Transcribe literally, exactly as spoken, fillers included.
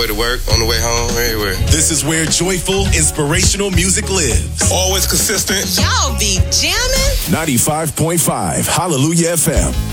way to work, on the way home, everywhere. This is where joyful, inspirational music lives. Always consistent. Y'all be jamming. ninety-five point five Hallelujah F M.